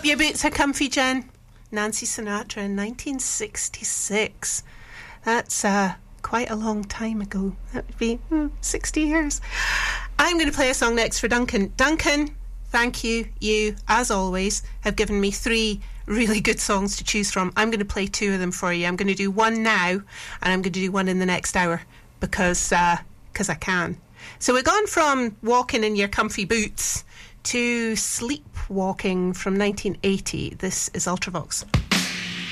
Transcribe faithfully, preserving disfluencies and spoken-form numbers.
hope your boots are comfy, Jen. Nancy Sinatra in nineteen sixty-six. That's uh, quite a long time ago. That would be hmm, sixty years. I'm going to play a song next for Duncan. Duncan, thank you. You, as always, have given me three really good songs to choose from. I'm going to play two of them for you. I'm going to do one now, and I'm going to do one in the next hour because uh, 'cause I can. So we're gone from walking in your comfy boots to Sleepwalking from nineteen eighty. This is Ultravox.